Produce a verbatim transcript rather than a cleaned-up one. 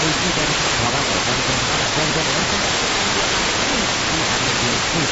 日本老板老板跟老板跟跟人生的一点一滴的点数